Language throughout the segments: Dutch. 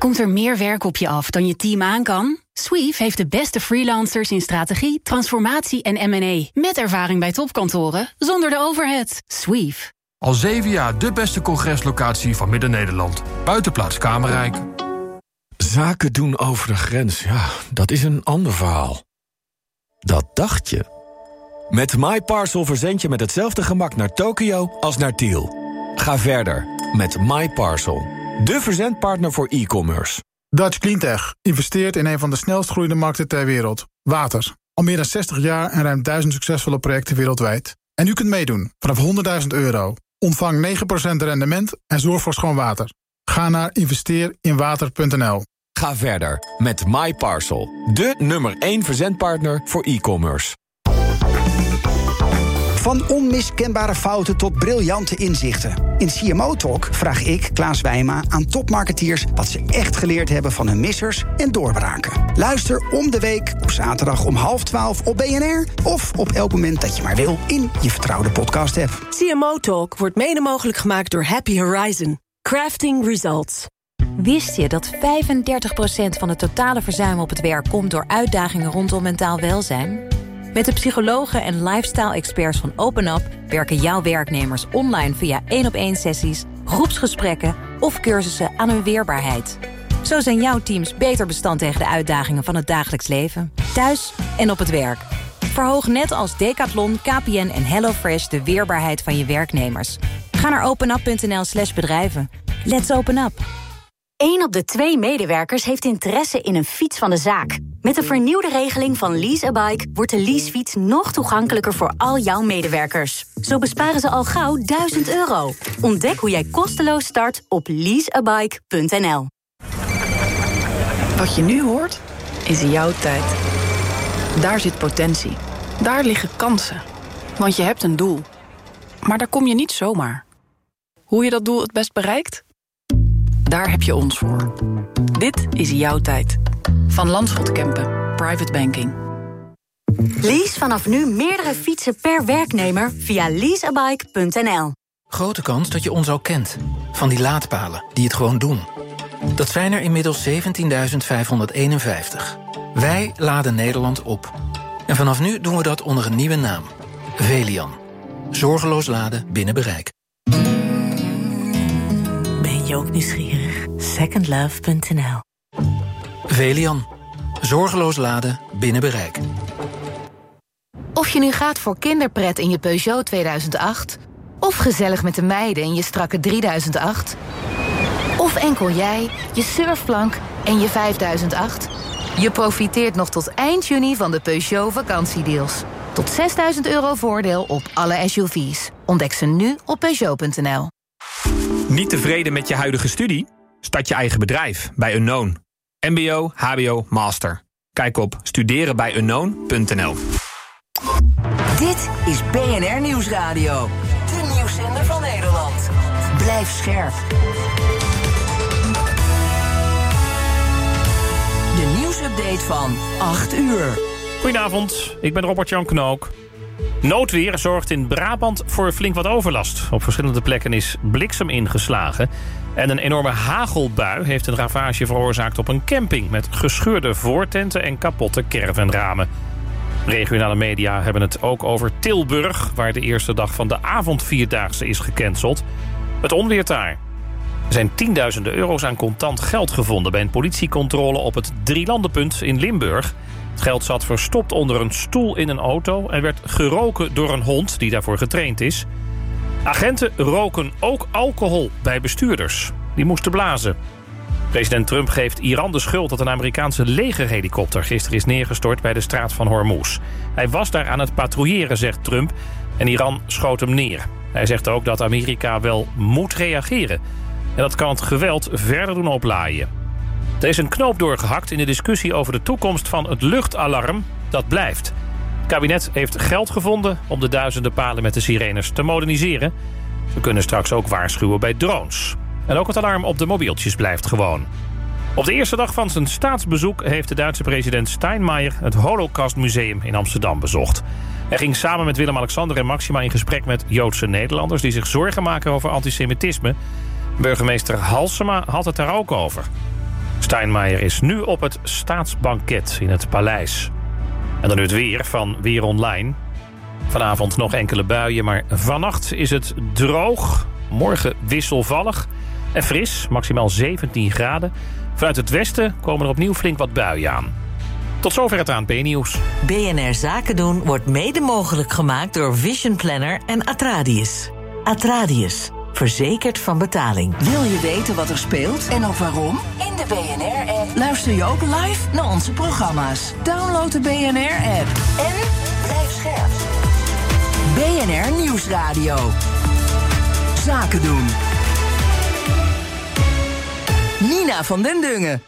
Komt er meer werk op je af dan je team aan kan? Sweef heeft de beste freelancers in strategie, transformatie en M&A. Met ervaring bij topkantoren, zonder de overhead. Sweef. Al 7 jaar de beste congreslocatie van Midden-Nederland. Buitenplaats Kamerrijk. Zaken doen over de grens, ja, dat is een ander verhaal. Dat dacht je. Met MyParcel verzend je met hetzelfde gemak naar Tokio als naar Tiel. Ga verder met MyParcel, de verzendpartner voor e-commerce. Dutch Cleantech investeert in een van de snelst groeiende markten ter wereld. Water. Al meer dan 60 jaar en ruim 1000 succesvolle projecten wereldwijd. En u kunt meedoen vanaf €100.000. Ontvang 9% rendement en zorg voor schoon water. Ga naar investeerinwater.nl. Ga verder met MyParcel, de nummer 1 verzendpartner voor e-commerce. Van onmiskenbare fouten tot briljante inzichten. In CMO Talk vraag ik, Klaas Wijma, aan topmarketeers wat ze echt geleerd hebben van hun missers en doorbraken. Luister om de week op zaterdag om 11:30 op BNR... of op elk moment dat je maar wil in je vertrouwde podcast-app. CMO Talk wordt mede mogelijk gemaakt door Happy Horizon. Crafting Results. Wist je dat 35% van het totale verzuim op het werk komt door uitdagingen rondom mentaal welzijn? Met de psychologen en lifestyle-experts van OpenUp werken jouw werknemers online via 1-op-1 sessies, groepsgesprekken of cursussen aan hun weerbaarheid. Zo zijn jouw teams beter bestand tegen de uitdagingen van het dagelijks leven, thuis en op het werk. Verhoog net als Decathlon, KPN en HelloFresh de weerbaarheid van je werknemers. Ga naar openup.nl/bedrijven. Let's open up. 1 op de 2 medewerkers heeft interesse in een fiets van de zaak. Met de vernieuwde regeling van Lease a Bike wordt de leasefiets nog toegankelijker voor al jouw medewerkers. Zo besparen ze al gauw €1000. Ontdek hoe jij kosteloos start op leaseabike.nl. Wat je nu hoort, is jouw tijd. Daar zit potentie. Daar liggen kansen. Want je hebt een doel. Maar daar kom je niet zomaar. Hoe je dat doel het best bereikt? Daar heb je ons voor. Dit is jouw tijd. Van Landschot Kempen, Private Banking. Lease vanaf nu meerdere fietsen per werknemer via leaseabike.nl. Grote kans dat je ons al kent. Van die laadpalen die het gewoon doen. Dat zijn er inmiddels 17.551. Wij laden Nederland op. En vanaf nu doen we dat onder een nieuwe naam. Velian. Zorgeloos laden binnen bereik. Ben je ook nieuwsgierig? Secondlove.nl. Velian. Zorgeloos laden binnen bereik. Of je nu gaat voor kinderpret in je Peugeot 2008... of gezellig met de meiden in je strakke 3008... of enkel jij, je surfplank en je 5008... je profiteert nog tot eind juni van de Peugeot vakantiedeals. Tot €6.000 voordeel op alle SUV's. Ontdek ze nu op Peugeot.nl. Niet tevreden met je huidige studie? Start je eigen bedrijf bij Unknown. MBO, HBO, Master. Kijk op studerenbijunknown.nl. Dit is BNR Nieuwsradio. De nieuwszender van Nederland. Blijf scherp. De nieuwsupdate van 8 uur. Goedenavond, ik ben Robert-Jan Knook. Noodweer zorgt in Brabant voor flink wat overlast. Op verschillende plekken is bliksem ingeslagen. En een enorme hagelbui heeft een ravage veroorzaakt op een camping... met gescheurde voortenten en kapotte caravanramen. Regionale media hebben het ook over Tilburg... waar de eerste dag van de avondvierdaagse is gecanceld. Het onweer daar. Er zijn tienduizenden euro's aan contant geld gevonden... bij een politiecontrole op het Drielandenpunt in Limburg. Het geld zat verstopt onder een stoel in een auto... en werd geroken door een hond die daarvoor getraind is. Agenten roken ook alcohol bij bestuurders. Die moesten blazen. President Trump geeft Iran de schuld dat een Amerikaanse legerhelikopter... gisteren is neergestort bij de straat van Hormuz. Hij was daar aan het patrouilleren, zegt Trump, en Iran schoot hem neer. Hij zegt ook dat Amerika wel moet reageren. En dat kan het geweld verder doen oplaaien. Er is een knoop doorgehakt in de discussie over de toekomst van het luchtalarm. Dat blijft. Het kabinet heeft geld gevonden om de duizenden palen met de sirenes te moderniseren. Ze kunnen straks ook waarschuwen bij drones. En ook het alarm op de mobieltjes blijft gewoon. Op de eerste dag van zijn staatsbezoek heeft de Duitse president Steinmeier het Holocaustmuseum in Amsterdam bezocht. Hij ging samen met Willem-Alexander en Maxima in gesprek met Joodse Nederlanders die zich zorgen maken over antisemitisme. Burgemeester Halsema had het daar ook over. Steinmeier is nu op het staatsbanket in het paleis. En dan nu het weer van Weer Online. Vanavond nog enkele buien, maar vannacht is het droog. Morgen wisselvallig en fris, maximaal 17 graden. Vanuit het westen komen er opnieuw flink wat buien aan. Tot zover het ANP-nieuws. BNR Zaken doen wordt mede mogelijk gemaakt door Vision Planner en Atradius. Atradius, verzekerd van betaling. Wil je weten wat er speelt en ook waarom? In de BNR-app luister je ook live naar onze programma's. Download de BNR-app en blijf scherp. BNR Nieuwsradio. Zaken doen. Nina van den Dungen.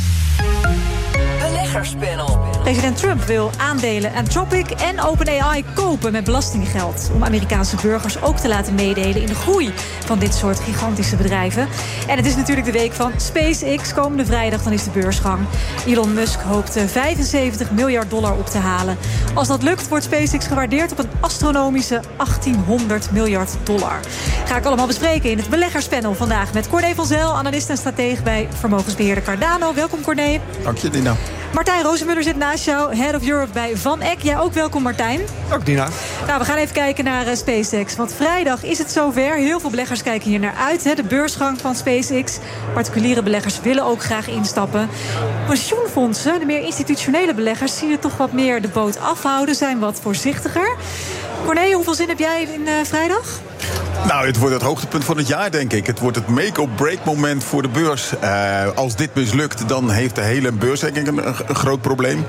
Beleggerspanel. President Trump wil aandelen Anthropic en OpenAI kopen met belastinggeld, om Amerikaanse burgers ook te laten meedelen in de groei van dit soort gigantische bedrijven. En het is natuurlijk de week van SpaceX. Komende vrijdag dan is de beursgang. Elon Musk hoopt $75 miljard op te halen. Als dat lukt, wordt SpaceX gewaardeerd op een astronomische $1800 miljard. Ga ik allemaal bespreken in het beleggerspanel vandaag met Corné van Zijl, analist en stratege bij vermogensbeheerder Cardano. Welkom Corné. Dank je, Dina. Martijn Rozenmuller zit naast jou, Head of Europe bij Van Eck. Jij ook welkom, Martijn. Ook Dina. Nou, we gaan even kijken naar SpaceX. Want vrijdag is het zover. Heel veel beleggers kijken hier naar uit. Hè? De beursgang van SpaceX. Particuliere beleggers willen ook graag instappen. Pensioenfondsen, de meer institutionele beleggers, zien er toch wat meer de boot afhouden, zijn wat voorzichtiger. Corné, hoeveel zin heb jij in vrijdag? Nou, het wordt het hoogtepunt van het jaar, denk ik. Het wordt het make-or-break moment voor de beurs. Als dit mislukt, dan heeft de hele beurs denk ik een groot probleem.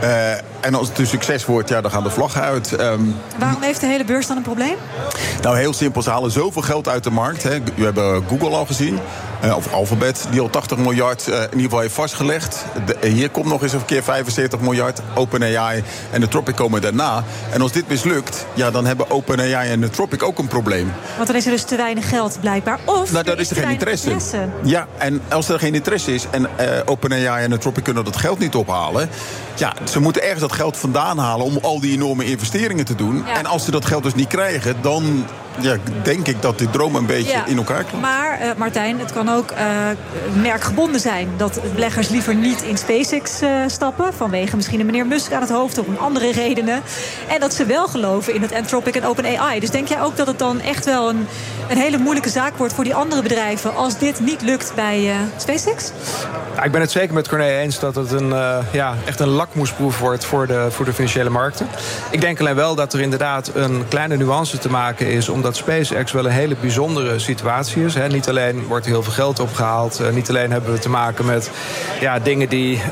En als het een succes wordt, ja, dan gaan de vlaggen uit. Waarom heeft de hele beurs dan een probleem? Nou, heel simpel. Ze halen zoveel geld uit de markt. Hè. We hebben Google al gezien. Of Alphabet, die al 80 miljard in ieder geval heeft vastgelegd. Hier komt nog eens een keer 75 miljard. OpenAI en Anthropic komen daarna. En als dit mislukt, ja, dan hebben OpenAI en Anthropic ook een probleem. Want dan is er dus te weinig geld blijkbaar. Of nou, daar is er geen interesse. Ja, en als er geen interesse is en OpenAI en Anthropic kunnen dat geld niet ophalen, ja, ze moeten ergens dat geld vandaan halen om al die enorme investeringen te doen. Ja. En als ze dat geld dus niet krijgen, dan ja, denk ik dat die droom een beetje in elkaar klopt. Maar Martijn, het kan ook merkgebonden zijn dat beleggers liever niet in SpaceX stappen, vanwege misschien een meneer Musk aan het hoofd of om andere redenen. En dat ze wel geloven in het Anthropic en OpenAI. Dus denk jij ook dat het dan echt wel een hele moeilijke zaak wordt voor die andere bedrijven als dit niet lukt bij SpaceX? Ja, ik ben het zeker met Corné eens dat het echt een lakmoesproef wordt voor de financiële markten. Ik denk alleen wel dat er inderdaad een kleine nuance te maken is, omdat SpaceX wel een hele bijzondere situatie is. Hè. Niet alleen wordt er heel veel geld opgehaald, niet alleen hebben we te maken met dingen die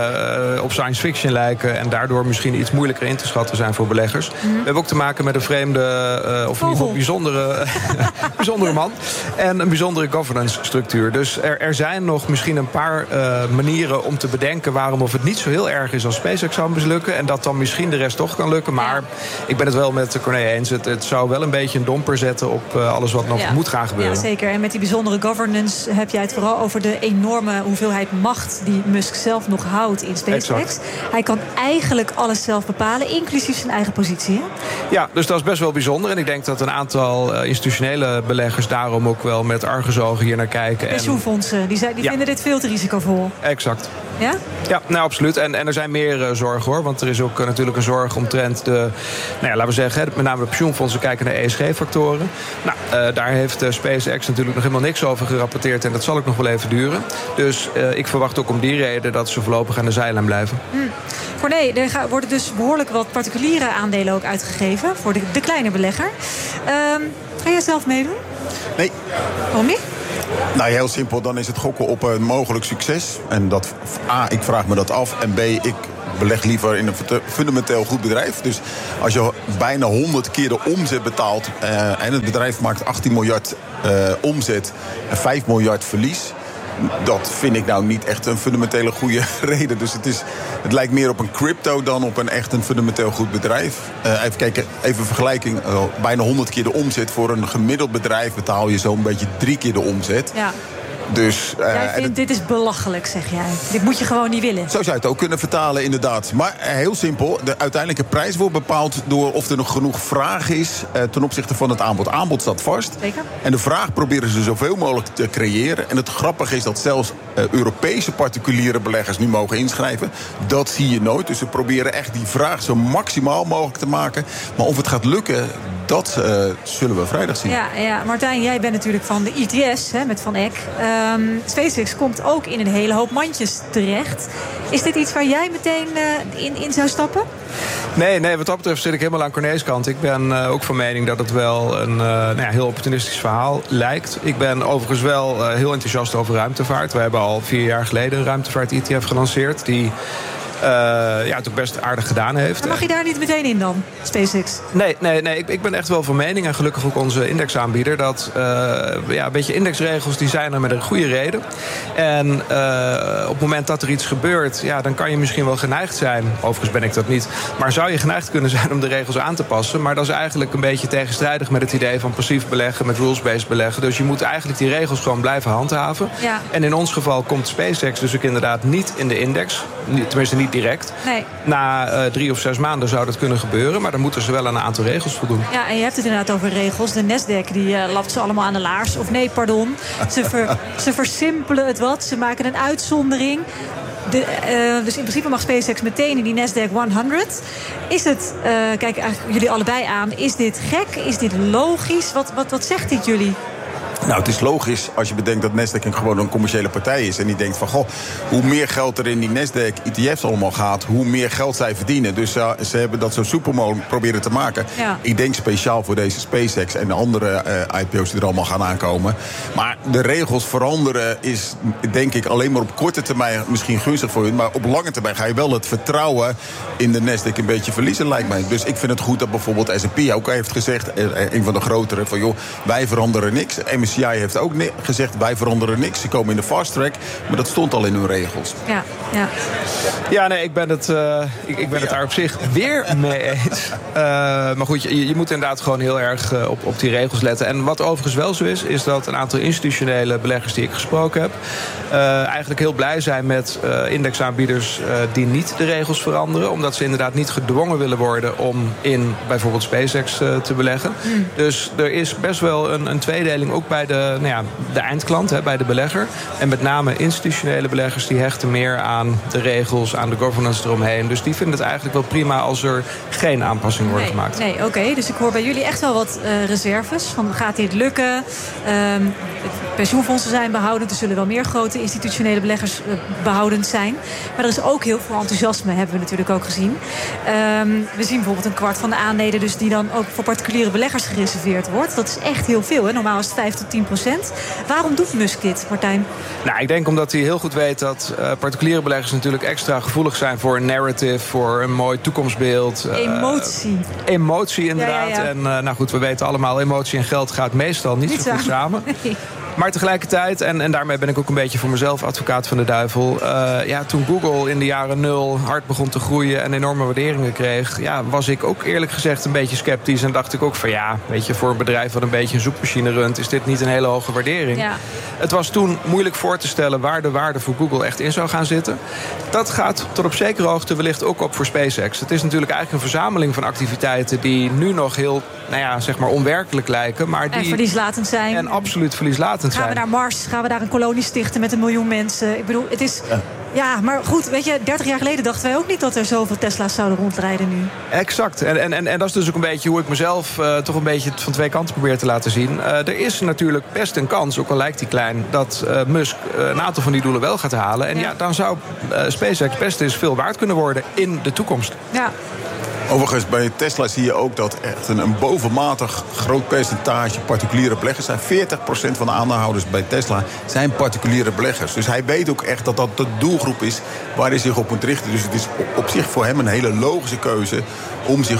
op science fiction lijken en daardoor misschien iets moeilijker in te schatten zijn voor beleggers. We hebben ook te maken met een vreemde, of in ieder geval bijzondere man en een bijzondere governance structuur. Dus er zijn nog misschien een paar manieren om te bedenken waarom of het niet zo heel erg is als SpaceX zou mislukken en dat dan misschien de rest toch kan lukken. Maar ik ben het wel met Corné eens. Het zou wel een beetje een domper zetten op alles wat nog moet gaan gebeuren. Ja, zeker. En met die bijzondere governance heb jij het vooral over de enorme hoeveelheid macht die Musk zelf nog houdt in SpaceX. Exact. Hij kan eigenlijk alles zelf bepalen, inclusief zijn eigen positie. Hè? Ja, dus dat is best wel bijzonder. En ik denk dat een aantal institutionele beleggers daarom ook wel met argusogen hier naar kijken. Pensioenfondsen, die vinden dit veel te risicovol. Exact. Ja? Ja, nou absoluut. En er zijn meer zorgen hoor. Want er is ook natuurlijk een zorg omtrent de, laten we zeggen, met name de pensioenfondsen kijken naar ESG-factoren. Nou, daar heeft SpaceX natuurlijk nog helemaal niks over gerapporteerd. En dat zal ook nog wel even duren. Dus ik verwacht ook om die reden dat ze voorlopig aan de zijlijn blijven. Corné, er worden dus behoorlijk wat particuliere aandelen ook uitgegeven voor de kleine belegger. Ga jij zelf meedoen? Nee. Waarom niet? Nou, heel simpel, dan is het gokken op een mogelijk succes. En dat, A, ik vraag me dat af. En B, ik beleg liever in een fundamenteel goed bedrijf. Dus als je bijna 100 keer de omzet betaalt en het bedrijf maakt 18 miljard omzet en 5 miljard verlies, dat vind ik nou niet echt een fundamentele goede reden. Dus het lijkt meer op een crypto dan op een fundamenteel goed bedrijf. Even kijken, even vergelijking. Bijna 100 keer de omzet. Voor een gemiddeld bedrijf betaal je zo'n beetje 3 keer de omzet. Ja. Dus, jij vindt dit is belachelijk, zeg jij. Dit moet je gewoon niet willen. Zo zou je het ook kunnen vertalen, inderdaad. Maar heel simpel, de uiteindelijke prijs wordt bepaald door of er nog genoeg vraag is ten opzichte van het aanbod. Aanbod staat vast. Zeker. En de vraag proberen ze zoveel mogelijk te creëren. En het grappige is dat zelfs Europese particuliere beleggers nu mogen inschrijven. Dat zie je nooit. Dus ze proberen echt die vraag zo maximaal mogelijk te maken. Maar of het gaat lukken, dat zullen we vrijdag zien. Ja, Martijn, jij bent natuurlijk van de ITS, met Van Eck. SpaceX komt ook in een hele hoop mandjes terecht. Is dit iets waar jij meteen in zou stappen? Nee, wat dat betreft zit ik helemaal aan Corné's kant. Ik ben ook van mening dat het wel een heel opportunistisch verhaal lijkt. Ik ben overigens wel heel enthousiast over ruimtevaart. We hebben al 4 jaar geleden een ruimtevaart-ETF gelanceerd die het ook best aardig gedaan heeft. Maar mag je daar niet meteen in dan, SpaceX? Nee. Ik ben echt wel van mening, en gelukkig ook onze indexaanbieder, dat een beetje indexregels die zijn er met een goede reden. En op het moment dat er iets gebeurt, dan kan je misschien wel geneigd zijn, overigens ben ik dat niet, maar zou je geneigd kunnen zijn om de regels aan te passen. Maar dat is eigenlijk een beetje tegenstrijdig met het idee van passief beleggen, met rules-based beleggen. Dus je moet eigenlijk die regels gewoon blijven handhaven. Ja. En in ons geval komt SpaceX dus ook inderdaad niet in de index. Tenminste niet direct. Nee. Na 3 of 6 maanden zou dat kunnen gebeuren, maar dan moeten ze wel aan een aantal regels voldoen. Ja, en je hebt het inderdaad over regels. De Nasdaq die lapt ze allemaal aan de laars. Of nee, pardon. Ze versimpelen het wat. Ze maken een uitzondering. Dus in principe mag SpaceX meteen in die Nasdaq 100. Is het, kijk eigenlijk jullie allebei aan, is dit gek? Is dit logisch? Wat zegt dit jullie? Nou, het is logisch als je bedenkt dat Nasdaq gewoon een commerciële partij is. En die denkt van, hoe meer geld er in die Nasdaq ETF's allemaal gaat, hoe meer geld zij verdienen. Dus ze hebben dat zo soepel mogelijk proberen te maken. Ja. Ik denk speciaal voor deze SpaceX en de andere IPO's die er allemaal gaan aankomen. Maar de regels veranderen is, denk ik, alleen maar op korte termijn misschien gunstig voor hun. Maar op lange termijn ga je wel het vertrouwen in de Nasdaq een beetje verliezen, lijkt mij. Dus ik vind het goed dat bijvoorbeeld S&P ook heeft gezegd, een van de grotere, van wij veranderen niks. MSCI heeft ook gezegd, wij veranderen niks. Ze komen in de fast track, maar dat stond al in hun regels. Ja, nee, ik ben het daar op zich weer mee eens. Maar goed, je moet inderdaad gewoon heel erg op die regels letten. En wat overigens wel zo is dat een aantal institutionele beleggers die ik gesproken heb eigenlijk heel blij zijn met indexaanbieders die niet de regels veranderen. Omdat ze inderdaad niet gedwongen willen worden om in bijvoorbeeld SpaceX te beleggen. Dus er is best wel een tweedeling ook bij de eindklant, bij de belegger. En met name institutionele beleggers die hechten meer aan de regels, aan de governance eromheen. Dus die vinden het eigenlijk wel prima als er geen aanpassingen worden gemaakt. Nee, oké. Dus ik hoor bij jullie echt wel wat reserves. Van, gaat dit lukken? Pensioenfondsen zijn behoudend. Er zullen wel meer grote institutionele beleggers behoudend zijn. Maar er is ook heel veel enthousiasme, hebben we natuurlijk ook gezien. We zien bijvoorbeeld een kwart van de aandelen dus die dan ook voor particuliere beleggers gereserveerd wordt. Dat is echt heel veel. Hè? Normaal is het 5-10%. Waarom doet Musk dit, Martijn? Nou, ik denk omdat hij heel goed weet dat particuliere beleggers natuurlijk extra gevoelig zijn voor een narrative, voor een mooi toekomstbeeld. Emotie, inderdaad. Ja. En nou goed, we weten allemaal, emotie en geld gaat meestal niet zo goed samen. Nee. Maar tegelijkertijd, en daarmee ben ik ook een beetje voor mezelf advocaat van de duivel. Toen Google in de jaren 0 hard begon te groeien en enorme waarderingen kreeg, was ik ook eerlijk gezegd een beetje sceptisch. En dacht ik ook van voor een bedrijf wat een beetje een zoekmachine runt, is dit niet een hele hoge waardering. Ja. Het was toen moeilijk voor te stellen waar de waarde voor Google echt in zou gaan zitten. Dat gaat tot op zekere hoogte wellicht ook op voor SpaceX. Het is natuurlijk eigenlijk een verzameling van activiteiten die nu nog heel, onwerkelijk lijken. Maar die verlieslatend zijn. En absoluut verlieslatend zijn. Gaan we naar Mars? Gaan we daar een kolonie stichten met 1 miljoen mensen? Ik bedoel, het is... Ja, maar goed, weet je, 30 jaar geleden dachten wij ook niet dat er zoveel Tesla's zouden rondrijden nu. Exact. En dat is dus ook een beetje hoe ik mezelf toch een beetje van twee kanten probeer te laten zien. Er is natuurlijk best een kans, ook al lijkt die klein, dat Musk een aantal van die doelen wel gaat halen. En dan zou SpaceX best eens veel waard kunnen worden in de toekomst. Ja. Overigens, bij Tesla zie je ook dat echt een bovenmatig groot percentage particuliere beleggers zijn. 40% van de aandeelhouders bij Tesla zijn particuliere beleggers. Dus hij weet ook echt dat dat de doelgroep is waar hij zich op moet richten. Dus het is op zich voor hem een hele logische keuze om zich op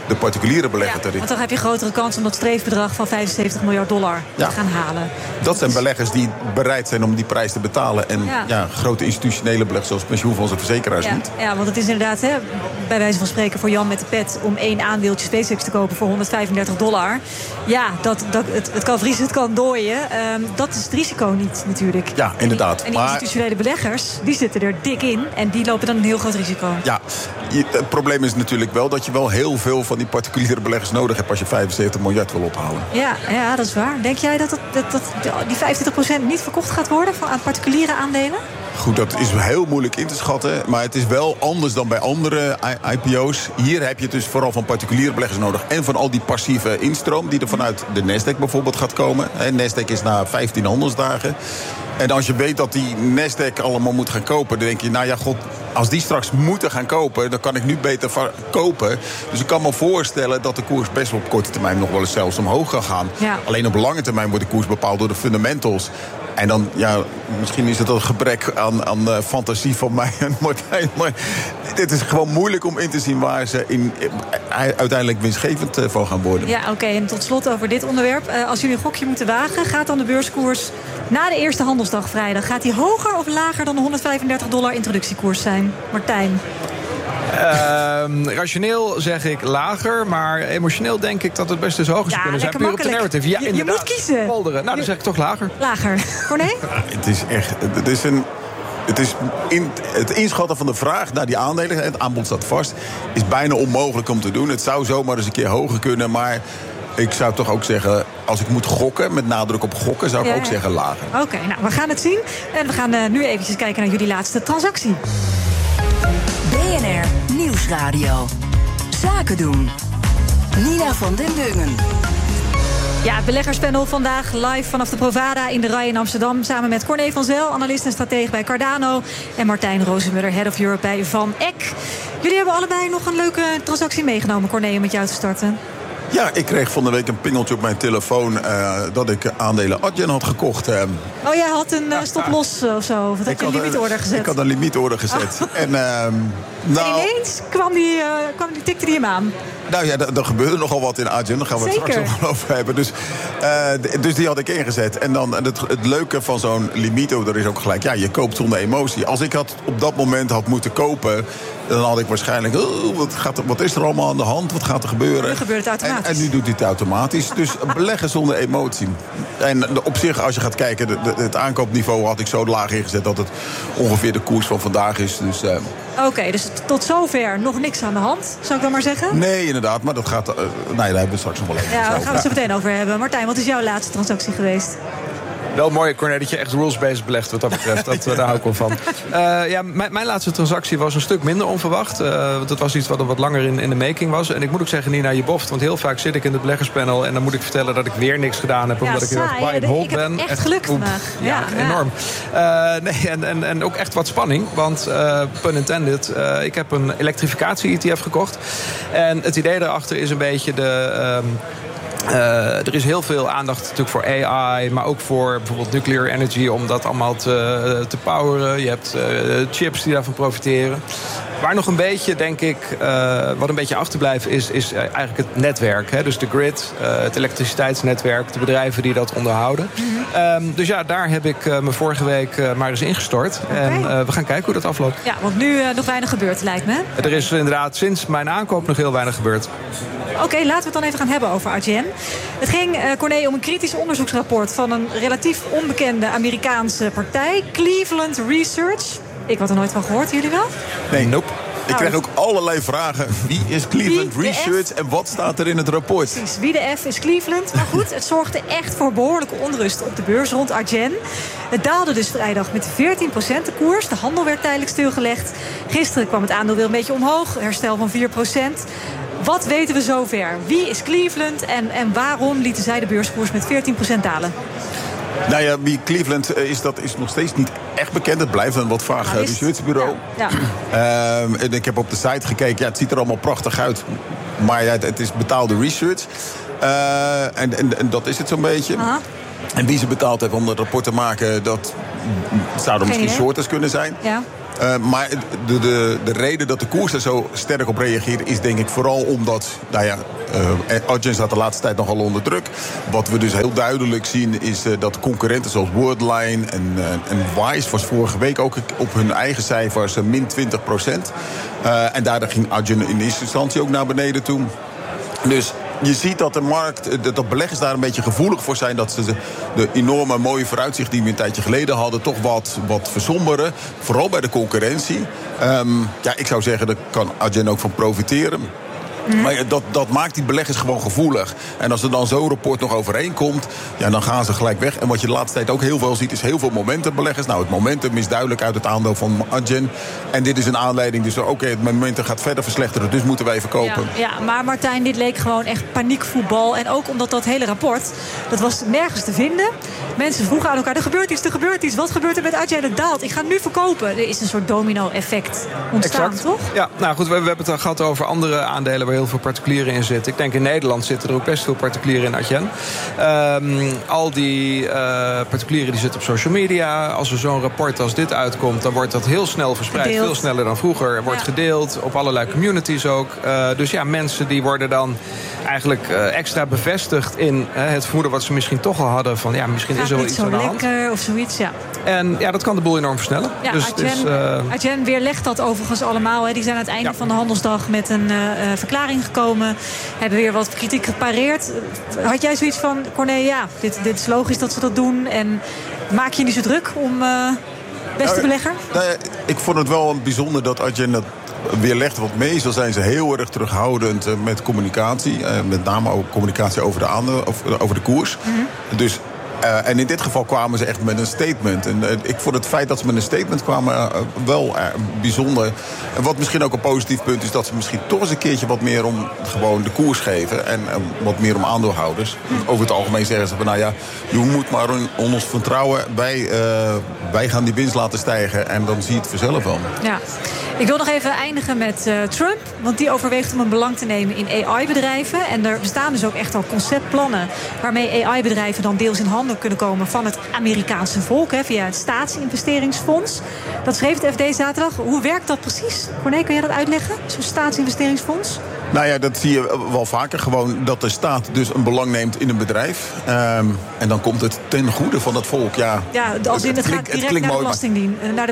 de particuliere belegger te richten. Want dan heb je grotere kans om dat streefbedrag van $75 miljard te gaan halen. Dat zijn beleggers die bereid zijn om die prijs te betalen. En grote institutionele beleggers zoals pensioenfondsen en verzekeraars niet. Ja, want het is inderdaad, bij wijze van spreken voor Jan met de pet, om 1 aandeeltje SpaceX te kopen voor $135. Ja, het kan vriezen, het kan dooien. Dat is het risico niet natuurlijk. Ja, inderdaad. En die institutionele beleggers, die zitten er dik in. En die lopen dan een heel groot risico. Ja, het probleem is natuurlijk wel dat je wel heel veel van die particuliere beleggers nodig hebt als je 75 miljard wil ophouden. Ja, dat is waar. Denk jij dat die 25% niet verkocht gaat worden aan particuliere aandelen? Goed, dat is heel moeilijk in te schatten. Maar het is wel anders dan bij andere IPO's. Hier heb je het dus vooral van particuliere beleggers nodig. En van al die passieve instroom die er vanuit de Nasdaq bijvoorbeeld gaat komen. Nasdaq is na 15 handelsdagen. En als je weet dat die Nasdaq allemaal moet gaan kopen, dan denk je, nou ja, god, als die straks moeten gaan kopen, dan kan ik nu beter kopen. Dus ik kan me voorstellen dat de koers best wel op korte termijn nog wel eens zelfs omhoog kan gaan. Ja. Alleen op lange termijn wordt de koers bepaald door de fundamentals. En dan, misschien is het een gebrek aan fantasie van mij en Martijn. Maar het is gewoon moeilijk om in te zien waar ze uiteindelijk winstgevend van gaan worden. Ja, oké. En tot slot over dit onderwerp. Als jullie een gokje moeten wagen, gaat dan de beurskoers na de eerste handelsdag vrijdag, gaat die hoger of lager dan de $135 introductiekoers zijn? Martijn? Rationeel zeg ik lager, maar emotioneel denk ik dat het best eens hoger zou kunnen zijn. Puur op de narrative. Ja, je moet kiezen. Polderen. Nou, dan zeg ik toch lager. Lager. Corné? Het is echt... Het inschatten van de vraag naar die aandelen, het aanbod staat vast, is bijna onmogelijk om te doen. Het zou zomaar eens een keer hoger kunnen, maar ik zou toch ook zeggen, als ik moet gokken, met nadruk op gokken, zou ik ook zeggen lager. Oké, nou, we gaan het zien. En we gaan nu eventjes kijken naar jullie laatste transactie. BNR Nieuwsradio. Zaken doen. Nina van den Dungen. Ja, het beleggerspanel vandaag live vanaf de Provada in de Rai in Amsterdam. Samen met Corné van Zel, analist en stratege bij Cardano. En Martijn Rozenmuller, Head of Europe bij Van Eck. Jullie hebben allebei nog een leuke transactie meegenomen, Corné, om met jou te starten. Ja, ik kreeg van de week een pingeltje op mijn telefoon dat ik aandelen Adyen had gekocht. Oh, jij had een stop-loss of zo? Of had je een limietorder gezet? Ik had een limietorder gezet. En ineens tikte die hem aan. Nou ja, er gebeurde nogal wat in Adyen. Daar gaan we het straks nog wel over hebben. Dus die had ik ingezet. En dan het leuke van zo'n limietorder is ook gelijk, ja, je koopt zonder emotie. Als ik op dat moment had moeten kopen, dan had ik waarschijnlijk, wat is er allemaal aan de hand? Wat gaat er gebeuren? Dan gebeurt het automatisch. En nu doet hij het automatisch. Dus beleggen zonder emotie. En op zich, als je gaat kijken, het aankoopniveau had ik zo laag ingezet dat het ongeveer de koers van vandaag is. Dus Oké, dus tot zover nog niks aan de hand, zou ik dan maar zeggen? Nee, inderdaad, maar dat gaat... daar hebben we straks nog wel even. Ja, daar gaan we het zo meteen over hebben. Martijn, wat is jouw laatste transactie geweest? Wel mooi, Corné, dat je echt rules-based belegt wat dat betreft. Daar hou ik wel van. Mijn laatste transactie was een stuk minder onverwacht. Want het was iets wat wat langer in de making was. En ik moet ook zeggen, Nina, je boft. Want heel vaak zit ik in het beleggerspanel en dan moet ik vertellen dat ik weer niks gedaan heb. Omdat ik heel erg buy and hold ben. Echt geluk vandaag. Ja, enorm. En ook echt wat spanning. Want, pun intended, ik heb een elektrificatie-ETF gekocht. En het idee daarachter is een beetje er is heel veel aandacht natuurlijk voor AI, maar ook voor bijvoorbeeld nuclear energy, om dat allemaal te poweren. Je hebt chips die daarvan profiteren. Waar nog een beetje, denk ik, wat een beetje achterblijft is eigenlijk het netwerk. Hè? Dus de grid, het elektriciteitsnetwerk, de bedrijven die dat onderhouden. Dus ja, daar heb ik me vorige week maar eens ingestort. Okay. En we gaan kijken hoe dat afloopt. Ja, want nu nog weinig gebeurd, lijkt me. Er is inderdaad sinds mijn aankoop nog heel weinig gebeurd. Oké, laten we het dan even gaan hebben over Adyen. Het ging, Corné, om een kritisch onderzoeksrapport van een relatief onbekende Amerikaanse partij, Cleveland Research. Ik had er nooit van gehoord, jullie wel? Nee, nope. Ik kreeg ook allerlei vragen. Wie is Cleveland Research en wat staat er in het rapport? Precies, wie de F is Cleveland. Maar goed, het zorgde echt voor behoorlijke onrust op de beurs rond Adyen. Het daalde dus vrijdag met 14% de koers. De handel werd tijdelijk stilgelegd. Gisteren kwam het aandeel weer een beetje omhoog. Herstel van 4%. Wat weten we zover? Wie is Cleveland en waarom lieten zij de beurskoers met 14% dalen? Nou ja, wie Cleveland is, dat is nog steeds niet echt bekend. Het blijft een wat vaag researchbureau. Ja. En ik heb op de site gekeken. Ja, het ziet er allemaal prachtig uit. Maar ja, het is betaalde research. En dat is het zo'n beetje. Aha. En wie ze betaald hebben om dat rapport te maken, dat zouden misschien shorters kunnen zijn. Ja. Maar de reden dat de koers er zo sterk op reageert is denk ik vooral omdat, Adyen staat de laatste tijd nogal onder druk. Wat we dus heel duidelijk zien is dat concurrenten zoals Worldline en Wise was vorige week ook op hun eigen cijfers min 20%. En daardoor ging Adyen in eerste instantie ook naar beneden toe. Dus je ziet dat de markt, dat beleggers daar een beetje gevoelig voor zijn, dat ze de enorme mooie vooruitzicht die we een tijdje geleden hadden toch wat versomberen. Vooral bij de concurrentie. Ik zou zeggen, daar kan Adyen ook van profiteren. Maar dat maakt die beleggers gewoon gevoelig. En als er dan zo'n rapport nog overeenkomt, dan gaan ze gelijk weg. En wat je de laatste tijd ook heel veel ziet, is heel veel momentumbeleggers. Nou, het momentum is duidelijk uit het aandeel van Adyen. En dit is een aanleiding, dus het momentum gaat verder verslechteren, dus moeten wij even kopen. Ja, maar Martijn, dit leek gewoon echt paniekvoetbal. En ook omdat dat hele rapport, dat was nergens te vinden. Mensen vroegen aan elkaar, er gebeurt iets. Wat gebeurt er met Adyen? Het daalt. Ik ga nu verkopen. Er is een soort domino-effect ontstaan, exact. Toch? Ja, nou goed, we hebben het al gehad over andere aandelen waar heel veel particulieren in zitten. Ik denk in Nederland zitten er ook best veel particulieren in Adyen. Al die particulieren die zitten op social media. Als er zo'n rapport als dit uitkomt, dan wordt dat heel snel verspreid. Gedeeld. Veel sneller dan vroeger. Wordt gedeeld op allerlei communities ook. Dus mensen die worden dan eigenlijk extra bevestigd in het vermoeden wat ze misschien toch al hadden van misschien is er wel iets aan de hand. Lekker of zoiets, ja. En dat kan de boel enorm versnellen. Ja, dus Adyen weerlegt dat overigens allemaal. Hè. Die zijn aan het einde van de handelsdag met een verklaring gekomen. Hebben weer wat kritiek gepareerd. Had jij zoiets van, Corné, dit is logisch dat ze dat doen. En maak je niet zo druk om beste belegger? Ik vond het wel bijzonder dat Adyen dat weerlegt. Want meestal zijn ze heel erg terughoudend met communicatie. Met name ook communicatie over de aandeel, over de koers. Mm-hmm. Dus en in dit geval kwamen ze echt met een statement. En ik vond het feit dat ze met een statement kwamen wel bijzonder. En wat misschien ook een positief punt is, dat ze misschien toch eens een keertje wat meer om gewoon de koers geven. En wat meer om aandeelhouders. Over het algemeen zeggen ze van, je moet maar in ons vertrouwen. Wij gaan die winst laten stijgen en dan zie je het vanzelf wel. Ja. Ik wil nog even eindigen met Trump. Want die overweegt om een belang te nemen in AI-bedrijven. En er bestaan dus ook echt al conceptplannen waarmee AI-bedrijven dan deels in handen kunnen komen van het Amerikaanse volk, via het Staatsinvesteringsfonds. Dat schreef het FD zaterdag. Hoe werkt dat precies? Corné, kan jij dat uitleggen? Zo'n Staatsinvesteringsfonds? Dat zie je wel vaker. Gewoon dat de staat dus een belang neemt in een bedrijf. En dan komt het ten goede van het volk. Ja, als in het gaat direct naar de belastingdien, naar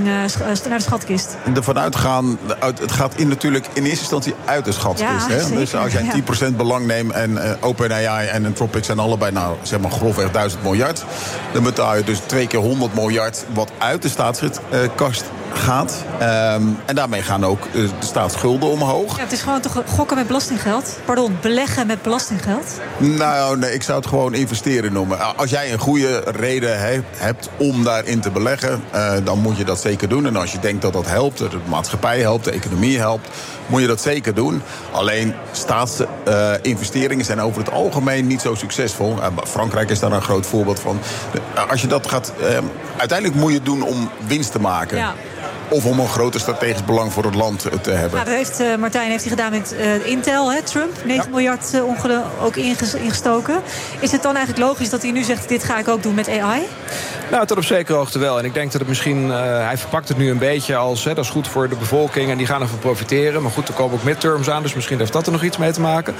de schatkist. Ervan uitgaan, het gaat natuurlijk in eerste instantie uit de schatkist. Ja, zeker, dus als jij 10% belang neemt en OpenAI en Anthropic zijn allebei grofweg 1000 miljard. Dan betaal je dus 2 keer 100 miljard wat uit de staatskast gaat. En daarmee gaan ook de staatsschulden omhoog. Ja, het is gewoon toch gokken met belastinggeld? Pardon, beleggen met belastinggeld? Nee, ik zou het gewoon investeren noemen. Als jij een goede reden hebt om daarin te beleggen, dan moet je dat zeker doen. En als je denkt dat dat helpt, dat de maatschappij helpt, de economie helpt, moet je dat zeker doen. Alleen staatsinvesteringen zijn over het algemeen niet zo succesvol. Frankrijk is daar een groot voorbeeld van. Als je dat gaat, uiteindelijk moet je het doen om winst te maken. Ja. Of om een groter strategisch belang voor het land te hebben. Dat heeft Martijn gedaan met Intel, Trump. 9 miljard ook ingestoken. Is het dan eigenlijk logisch dat hij nu zegt, dit ga ik ook doen met AI? Nou, tot op zekere hoogte wel. En ik denk dat het misschien, hij verpakt het nu een beetje als, dat is goed voor de bevolking en die gaan ervan profiteren. Maar goed, er komen ook midterms aan, dus misschien heeft dat er nog iets mee te maken.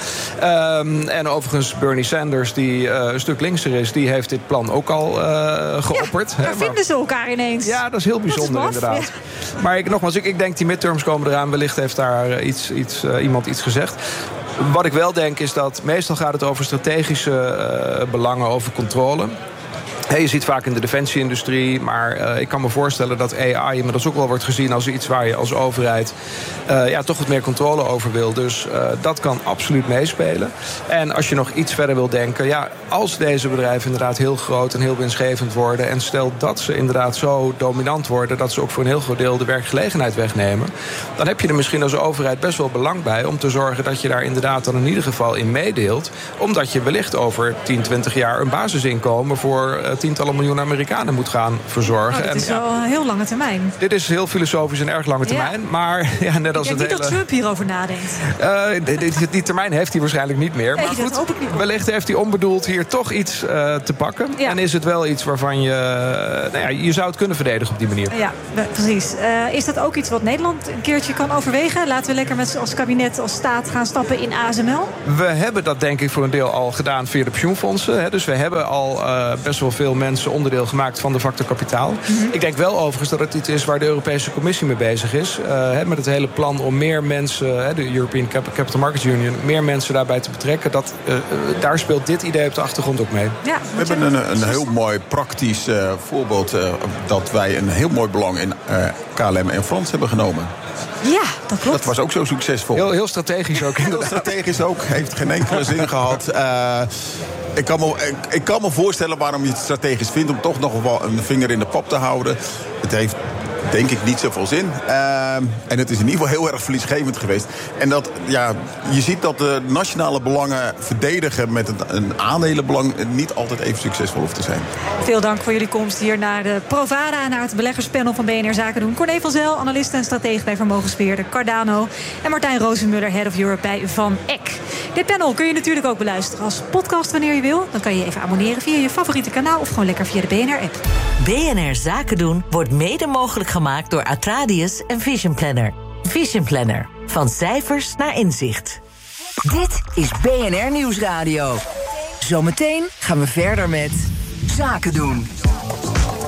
En overigens, Bernie Sanders, die een stuk linkser is, die heeft dit plan ook al geopperd. Daar vinden ze elkaar ineens. Ja, dat is heel bijzonder inderdaad. Ja. Maar ik denk die midterms komen eraan. Wellicht heeft daar iemand iets gezegd. Wat ik wel denk is dat meestal gaat het over strategische belangen, over controle. Je ziet vaak in de defensieindustrie, maar ik kan me voorstellen dat AI inmiddels ook wel wordt gezien als iets waar je als overheid toch wat meer controle over wil. Dus dat kan absoluut meespelen. En als je nog iets verder wil denken, als deze bedrijven inderdaad heel groot en heel winstgevend worden, en stel dat ze inderdaad zo dominant worden dat ze ook voor een heel groot deel de werkgelegenheid wegnemen, dan heb je er misschien als overheid best wel belang bij om te zorgen dat je daar inderdaad dan in ieder geval in meedeelt, omdat je wellicht over 10, 20 jaar een basisinkomen voor tientallen miljoenen Amerikanen moet gaan verzorgen. Dat is wel een heel lange termijn. Dit is heel filosofisch en erg lange termijn. Maar net als ik denk niet dat Trump hierover nadenkt. Die termijn heeft hij waarschijnlijk niet meer. Nee, maar goed, dat hoop ik niet. wellicht heeft hij onbedoeld hier toch iets te pakken. Ja. En is het wel iets waarvan je zou het kunnen verdedigen op die manier. Ja, precies. Is dat ook iets wat Nederland een keertje kan overwegen? Laten we lekker als kabinet, als staat gaan stappen in ASML? We hebben dat denk ik voor een deel al gedaan via de pensioenfondsen. Dus we hebben al best wel veel mensen onderdeel gemaakt van de factor kapitaal. Mm-hmm. Ik denk wel overigens dat het iets is waar de Europese Commissie mee bezig is. Met het hele plan om meer mensen, de European Capital Markets Union, meer mensen daarbij te betrekken. Daar speelt dit idee op de achtergrond ook mee. Ja, we hebben een heel mooi praktisch voorbeeld dat wij een heel mooi belang in KLM en Frans hebben genomen. Ja, dat klopt. Dat was ook zo succesvol. Heel strategisch ook. Heel strategisch ook. Heeft geen enkele zin gehad. Ik kan me voorstellen waarom je het strategisch vindt om toch nog wel een vinger in de pap te houden. Het heeft denk ik niet zoveel zin. En het is in ieder geval heel erg verliesgevend geweest. En je ziet dat de nationale belangen verdedigen met een aandelenbelang niet altijd even succesvol hoeft te zijn. Veel dank voor jullie komst hier naar de Provada, naar het beleggerspanel van BNR Zaken doen. Corné van Zel, analist en stratege bij vermogensbeheerder Cardano. En Martijn Rozenmuller, Head of Europe bij Van Eck. Dit panel kun je natuurlijk ook beluisteren als podcast wanneer je wil. Dan kan je je even abonneren via je favoriete kanaal of gewoon lekker via de BNR-app. BNR Zaken doen wordt mede mogelijk gemaakt door Atradius en Vision Planner. Vision Planner. Van cijfers naar inzicht. Dit is BNR Nieuwsradio. Zometeen gaan we verder met Zaken doen.